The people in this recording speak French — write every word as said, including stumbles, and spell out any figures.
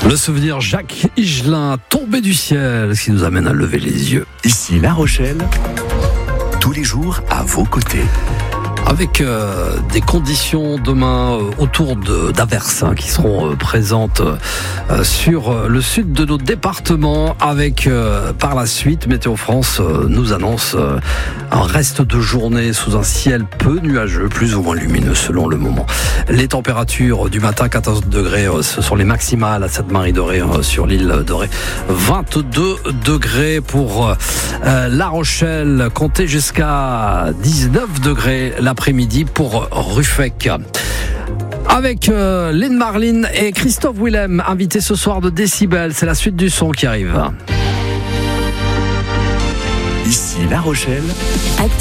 Le souvenir Jacques Higelin, tombé du ciel, ce qui nous amène à lever les yeux. Ici La Rochelle, tous les jours à vos côtés. Avec euh, des conditions demain euh, autour de, d'averses hein, qui seront euh, présentes euh, sur euh, le sud de nos départements. Avec euh, par la suite, Météo France euh, nous annonce euh, un reste de journée sous un ciel peu nuageux, plus ou moins lumineux selon le moment. Les températures du matin, quatorze degrés, euh, ce sont les maximales à Sainte-Marie-de-Ré euh, sur l'île de Ré. vingt-deux degrés pour euh, La Rochelle, comptez jusqu'à dix-neuf degrés l'après-midi pour Ruffec. Avec euh, Lynn Marlin et Christophe Willem, invités ce soir de Décibel. C'est la suite du son qui arrive. Ici La Rochelle.